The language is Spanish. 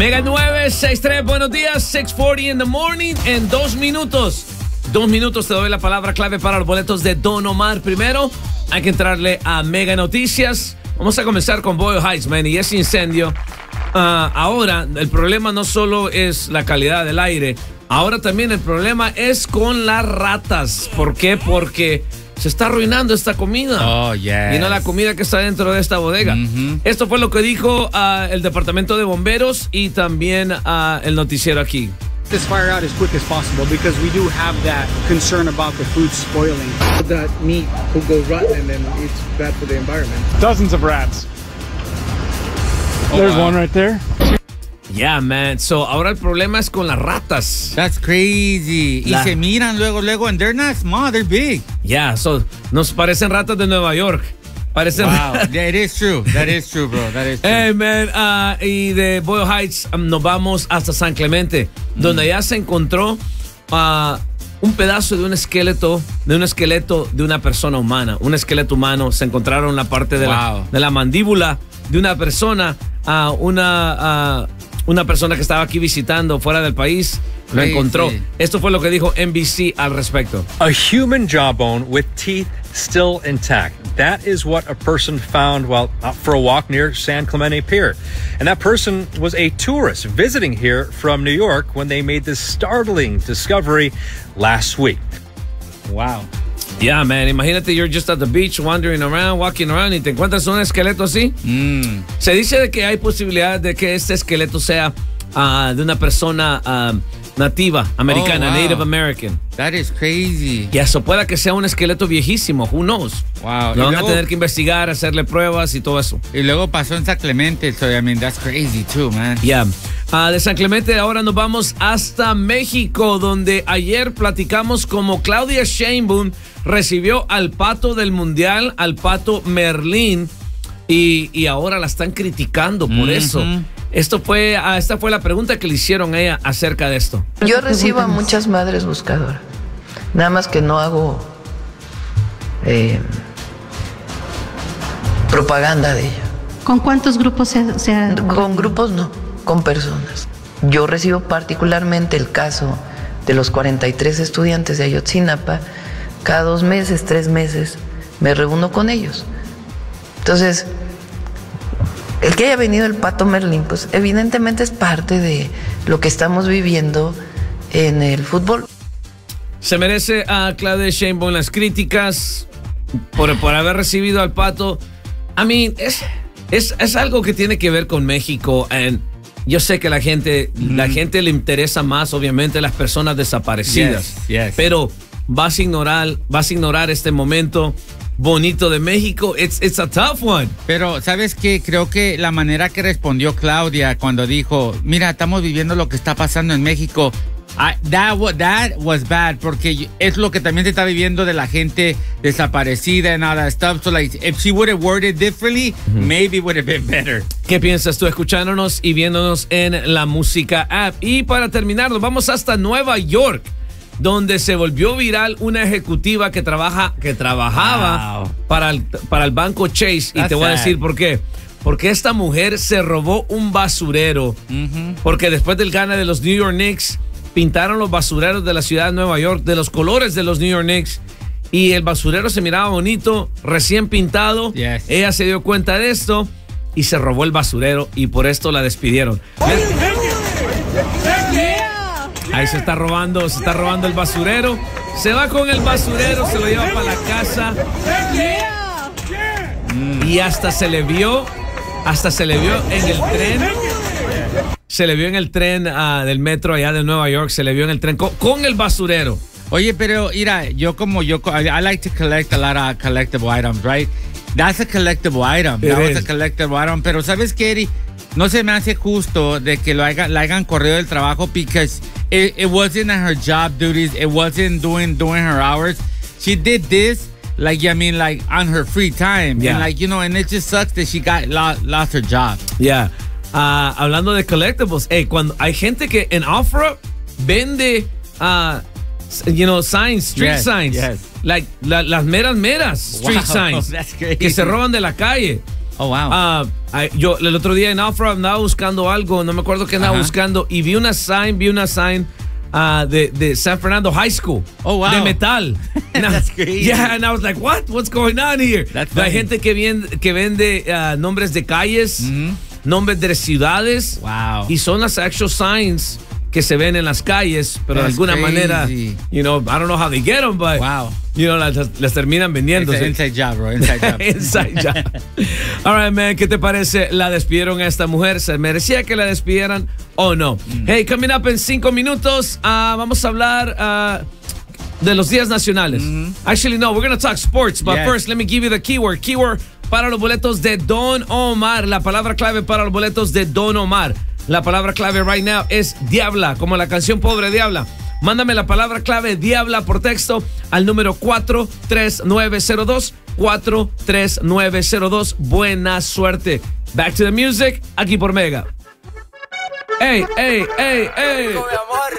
Mega 963, buenos días, 6:40 in the morning, en 2 minutos. 2 minutos te doy la palabra clave para los boletos de Don Omar. Primero, hay que entrarle a Mega Noticias. Vamos a comenzar con Boyle Heights, man, y ese incendio. Ahora, el problema no solo es la calidad del aire, ahora también el problema es con las ratas. ¿Por qué? Porque se está arruinando esta comida. Oh, yes. Y no la comida que está dentro de esta bodega. Esto fue lo que dijo el Departamento de Bomberos y también el noticiero aquí. This fire out as quick as possible because we do have that concern about the food spoiling. That meat could go rotten and then it's bad for the environment. Dozens of rats. Oh, There's wow. one right there. Yeah, man. So, ahora el problema es con las ratas. That's crazy. Y se miran luego, and they're not small, they're big. Yeah, so, nos parecen ratas de Nueva York. Parecen Wow, yeah, it is true. That is true, bro. That is true. Hey, man, y de Boyle Heights nos vamos hasta San Clemente, donde ya se encontró un pedazo de un esqueleto de una persona humana. Un esqueleto humano. Se encontraron la parte de, de la mandíbula de una persona, una persona que estaba aquí visitando fuera del país. Lo encontró. Esto fue lo que dijo NBC al respecto. A human jawbone with teeth still intact. That is what a person found while out for a walk near San Clemente Pier. And that person was a tourist visiting here from New York when they made this startling discovery last week. Wow. Yeah, man. Imagínate, you're just at the beach, wandering around, walking around, y te encuentras un esqueleto así. Se dice de que hay posibilidad de que este esqueleto sea de una persona nativa, americana, Native American. That is crazy. Y eso pueda que sea un esqueleto viejísimo, who knows. Wow. Lo van a tener que investigar, hacerle pruebas y todo eso. Y luego pasó en San Clemente, so I mean, that's crazy too, man. Yeah. De San Clemente ahora nos vamos hasta México, donde ayer platicamos como Claudia Sheinbaum recibió al pato del mundial, al pato Merlín, y ahora la están criticando por eso. Esta fue la pregunta que le hicieron a ella acerca de esto. Yo recibo a muchas madres buscadoras, nada más que no hago propaganda de ello. ¿Con cuántos grupos se ha...? Con grupos no, con personas. Yo recibo particularmente el caso de los 43 estudiantes de Ayotzinapa. Cada 2 meses, 3 meses, me reúno con ellos. Entonces, el que haya venido el pato Merlín, pues evidentemente es parte de lo que estamos viviendo en el fútbol. Se merece a Claudia Sheinbaum las críticas por haber recibido al pato. I mean, es algo que tiene que ver con México. Yo sé que la gente le interesa más, obviamente, las personas desaparecidas. Yes. Pero vas a ignorar este momento bonito de México. It's a tough one. Pero, ¿sabes qué? Creo que la manera que respondió Claudia cuando dijo, mira, estamos viviendo lo que está pasando en México, that was bad, porque es lo que también se está viviendo de la gente desaparecida and all that stuff. So, like, if she would have worded differently, maybe it would have been better. ¿Qué piensas tú escuchándonos y viéndonos en la música app? Y para terminar, nos vamos hasta Nueva York, donde se volvió viral una ejecutiva que trabajaba para el banco Chase. Y te voy a decir por qué. Porque esta mujer se robó un basurero. Porque después del gane de los New York Knicks, pintaron los basureros de la ciudad de Nueva York de los colores de los New York Knicks. Y el basurero se miraba bonito, recién pintado. Yes. Ella se dio cuenta de esto y se robó el basurero. Y por esto la despidieron. Ahí se está robando el basurero. Se va con el basurero, se lo lleva para la casa. Y hasta se le vio en el tren. Se le vio en el tren del metro allá de Nueva York. Se le vio en el tren con el basurero. Oye, pero mira, I like to collect a lot of collectible items, right? That's a collectible item. That was a collectible item. Pero ¿sabes qué, Eri? No se me hace justo de que la hayan corrido del trabajo because it wasn't her job duties. It wasn't doing her hours. She did this like on her free time. Yeah. And and it just sucks that she lost her job. Yeah. Hablando de collectibles, cuando hay gente que en Afro vende signs, street signs. Yes. Like las meras street signs That's crazy. que se roban de la calle. Oh, wow. Yo el otro día en Alfred andaba buscando algo, no me acuerdo qué andaba buscando, y vi una sign de San Fernando High School. Oh, wow. De metal. That's crazy. Yeah, and I was like, what's going on here? Hay gente que vende nombres de calles, nombres de ciudades. Wow. Y son las actual signs que se ven en las calles, pero de alguna manera, I don't know how they get them, but, las terminan vendiendo. It's an inside job, bro. Inside job. Inside job. All right, man, ¿qué te parece? ¿La despidieron a esta mujer? ¿Se merecía que la despidieran o no? Hey, coming up en 5 minutos, vamos a hablar de los días nacionales. Actually, no, we're going to talk sports, but first, let me give you the keyword. Keyword para los boletos de Don Omar. La palabra clave para los boletos de Don Omar. La palabra clave right now es Diabla, como la canción Pobre Diabla. Mándame la palabra clave Diabla por texto al número 43902. 43902. Buena suerte. Back to the music, aquí por Mega. Ey, ey, ey, ey.